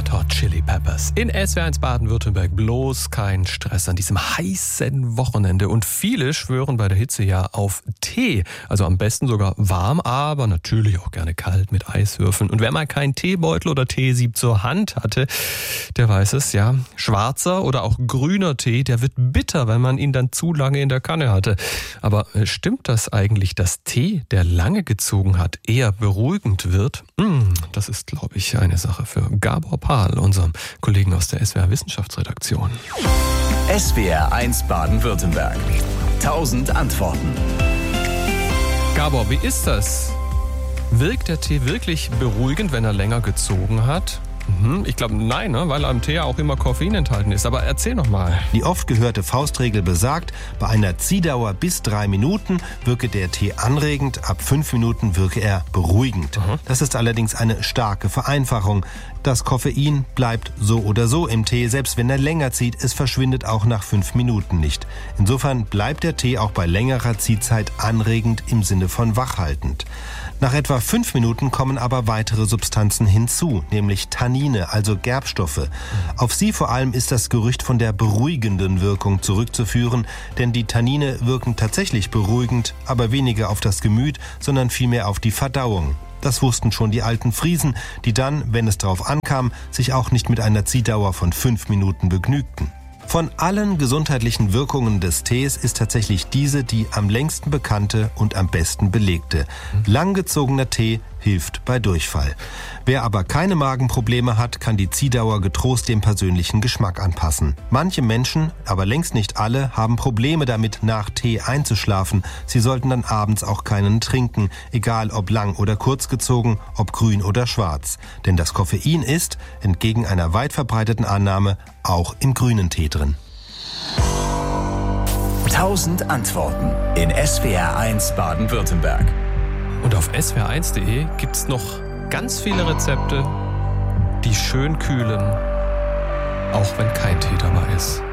Red Hot Chili Peppers. In SWR1 Baden-Württemberg bloß kein Stress an diesem heißen Wochenende. Und viele schwören bei der Hitze ja auf Tee. Also am besten sogar warm, aber natürlich auch gerne kalt mit Eiswürfeln. Und wer mal keinen Teebeutel oder Teesieb zur Hand hatte, der weiß es, ja. Schwarzer oder auch grüner Tee, der wird bitter, wenn man ihn dann zu lange in der Kanne hatte. Aber stimmt das eigentlich, dass Tee, der lange gezogen hat, eher beruhigend wird? Das ist, glaube ich, eine Sache für Gabor Pahl, unserem Kollegen aus der SWR Wissenschaftsredaktion. SWR1 Baden-Württemberg. 1000 Antworten. Gabor, wie ist das? Wirkt der Tee wirklich beruhigend, wenn er länger gezogen hat? Ich glaube, nein, weil am Tee ja auch immer Koffein enthalten ist. Aber erzähl noch mal. Die oft gehörte Faustregel besagt, bei einer Ziehdauer bis 3 Minuten wirke der Tee anregend, ab 5 Minuten wirke er beruhigend. Das ist allerdings eine starke Vereinfachung. Das Koffein bleibt so oder so im Tee, selbst wenn er länger zieht, es verschwindet auch nach 5 Minuten nicht. Insofern bleibt der Tee auch bei längerer Ziehzeit anregend im Sinne von wachhaltend. Nach etwa 5 Minuten kommen aber weitere Substanzen hinzu, nämlich Tannine, also Gerbstoffe. Auf sie vor allem ist das Gerücht von der beruhigenden Wirkung zurückzuführen, denn die Tannine wirken tatsächlich beruhigend, aber weniger auf das Gemüt, sondern vielmehr auf die Verdauung. Das wussten schon die alten Friesen, die dann, wenn es drauf ankam, sich auch nicht mit einer Ziehdauer von 5 Minuten begnügten. Von allen gesundheitlichen Wirkungen des Tees ist tatsächlich diese die am längsten bekannte und am besten belegte. Langgezogener Tee hilft bei Durchfall. Wer aber keine Magenprobleme hat, kann die Ziehdauer getrost dem persönlichen Geschmack anpassen. Manche Menschen, aber längst nicht alle, haben Probleme damit, nach Tee einzuschlafen. Sie sollten dann abends auch keinen trinken, egal ob lang oder kurz gezogen, ob grün oder schwarz. Denn das Koffein ist, entgegen einer weit verbreiteten Annahme, auch im grünen Tee drin. 1000 Antworten in SWR1 Baden-Württemberg. Und auf swr1.de gibt's noch ganz viele Rezepte, die schön kühlen, auch wenn kein Tee dabei ist.